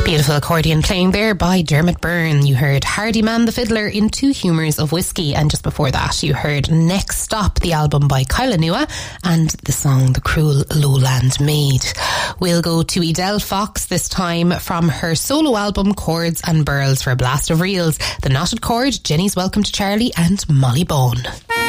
Beautiful accordion playing there by Dermot Byrne. You heard Hardy Man the Fiddler in Two Humours of Whiskey, and just before that you heard Next Stop, the album by Kyla Nua, and the song The Cruel Lowland Maid. We'll go to Edel Fox, this time from her solo album Chords and Burls, for a blast of reels: The Knotted Chord, Jenny's Welcome to Charlie, and Molly Bone.